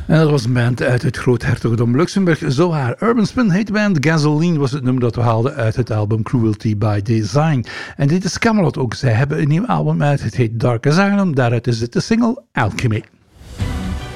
En dat was een band uit het Groothertogdom Luxemburg. Zo haar Urban Spin heet de band. Gasoline was het nummer dat we haalden uit het album Cruelty by Design. En dit is Camelot ook. Zij hebben een nieuw album uit. Het heet Dark Asylum. Daaruit is het de single Alchemy.